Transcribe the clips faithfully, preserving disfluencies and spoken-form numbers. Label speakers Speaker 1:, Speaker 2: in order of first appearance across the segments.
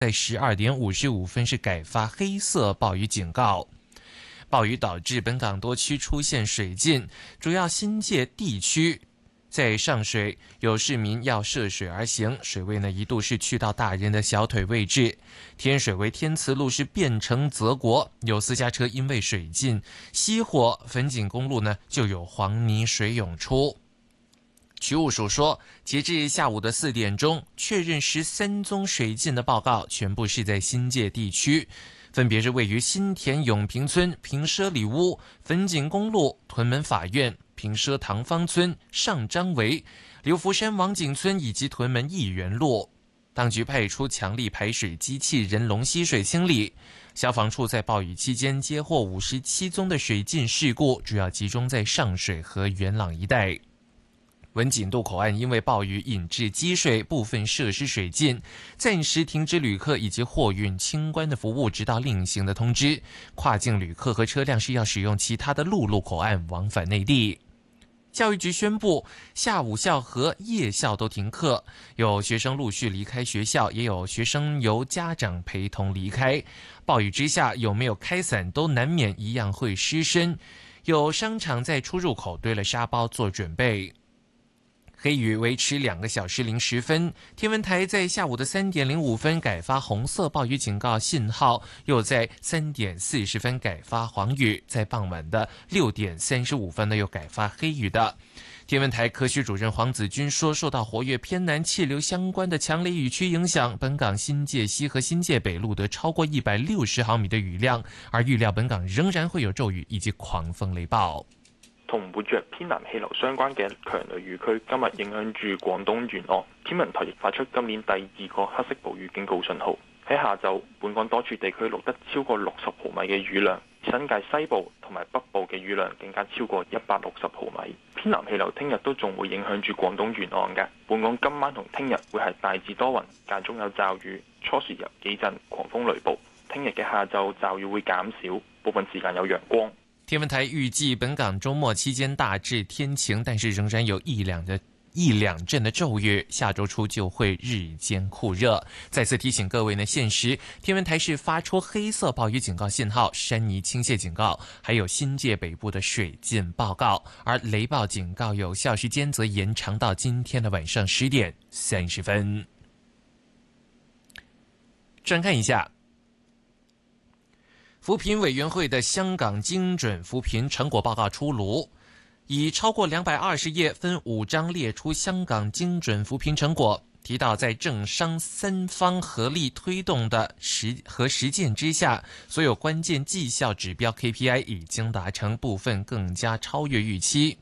Speaker 1: 在十二点五十五分是改发黑色暴雨警告。暴雨导致本港多区出现水浸，主要新界地区在上水有市民要涉水而行，水位呢一度是去到大人的小腿位置。天水围天慈路是变成泽国，有私家车因为水浸熄火，粉锦公路呢就有黄泥水涌出。渠务署说，截至下午的四点钟，确认十三宗水浸的报告，全部是在新界地区，分别是位于新田永平村、平畲里屋、粉锦公路、屯门法院、平畲塘坊村、上张围、流浮山王景村以及屯门义园路。当局派出强力排水机器人龙吸水清理。消防处在暴雨期间接获五十七宗的水浸事故，主要集中在上水和元朗一带。文锦渡口岸因为暴雨引致积水，部分设施水浸，暂时停止旅客以及货运清关的服务，直到另行的通知。跨境旅客和车辆是要使用其他的陆路口岸往返内地。教育局宣布，下午校和夜校都停课，有学生陆续离开学校，也有学生由家长陪同离开。暴雨之下，有没有开伞都难免一样会湿身。有商场在出入口堆了沙包做准备。黑雨维持两个小时零十分，天文台在下午的三点零五分改发红色暴雨警告信号，又在三点四十分改发黄雨，在傍晚的六点三十五分呢又改发黑雨的。天文台科学主任黄子君说，受到活跃偏南气流相关的强雷雨区影响，本港新界西和新界北录得超过一百六十毫米的雨量，而預料本港仍然會有驟雨以及狂風雷暴。
Speaker 2: 同活躍偏南氣流相關嘅強雷雨區今日影響住廣東沿岸，天文台亦發出今年第二個黑色暴雨警告信號。喺下晝，本港多處地區錄得超過六十毫米嘅雨量，新界西部同埋北部嘅雨量更加超過一百六十毫米。偏南氣流聽日都仲會影響住廣東沿岸嘅。本港今晚同聽日會係大致多雲，間中有驟雨，初時有幾陣狂風雷暴。聽日嘅下晝驟雨會減少，部分時間有陽光。
Speaker 1: 天文台預計本港周末期間大致天晴，但是仍然有一兩的一兩陣的驟雨，下周初就會日間酷熱。再次提醒各位呢，現時天文台是發出黑色暴雨警告信號、山泥傾瀉警告，還有新界北部的水浸報告，而雷暴警告有效時間則延長到今天的晚上十點三十分。轉看一下扶貧委員會的香港精準扶貧成果報告出爐，以超過兩百二十頁分五章列出香港精準扶貧成果，提到在政商三方合力推動的實和實踐之下，所有關鍵績效指標 K P I 已經達成，部分更加超越預期。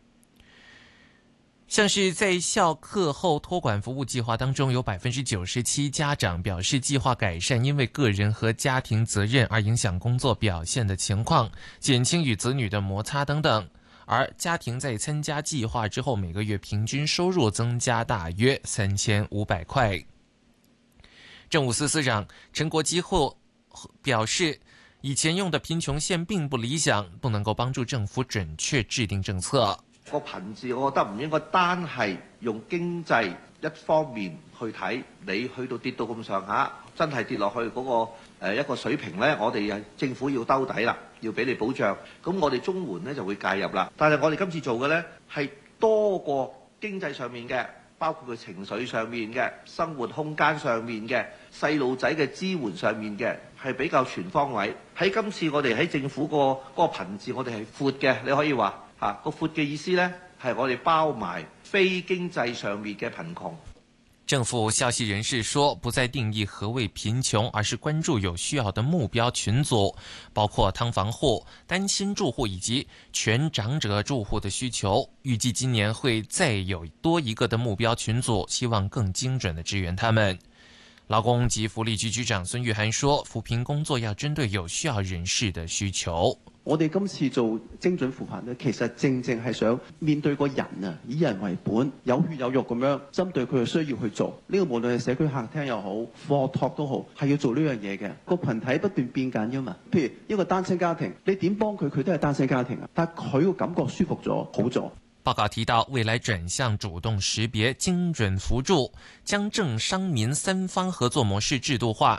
Speaker 1: 像是在校課後托管服務計劃當中，有百分之九十七家長表示計劃改善因為個人和家庭責任而影響工作表現的情況，減輕與子女的摩擦等等。而家庭在參加計劃之後，每個月平均收入增加大約三千五百塊。政務司司長陳國基後表示，以前用的貧窮線並不理想，不能夠幫助政府準確制定政策。
Speaker 3: 個貧字，我覺得唔應該單係用經濟一方面去睇，你去到跌到咁上下，真係跌落去嗰、那個、呃、一個水平呢，我哋政府要兜底啦，要俾你保障。咁我哋綜援呢就會介入啦。但係我哋今次做嘅呢，係多過經濟上面嘅，包括佢情緒上面嘅、生活空間上面嘅、細路仔嘅支援上面嘅，係比較全方位。喺今次我哋喺政府、那個嗰、那個貧字，我哋係闊嘅，你可以話。啊，個闊嘅意思呢，係我哋包埋非經濟上面嘅貧窮。
Speaker 1: 政府消息人士說，不再定義何謂貧窮，而是關注有需要的目標群組，包括劏房戶、單親住戶以及全長者住戶的需求。預計今年會再有多一個的目標群組，希望更精準的支援他們。勞工及福利局局長孫玉菡說，扶貧工作要針對有需要人士的需求。
Speaker 4: 我哋今次做精準扶貧咧，其實正正係想面對個人啊，以人為本，有血有肉咁樣針對佢嘅需要去做。呢、這個無論係社區客廳又好，課託都好，係要做呢樣嘢嘅。個羣體不斷變緊㗎嘛。譬如一個單親家庭，你點幫佢，佢都係單親家庭啊，但係佢個感覺舒服咗，好咗。
Speaker 1: 报告提到，未来转向主动识别、精准扶助，将政商民三方合作模式制度化，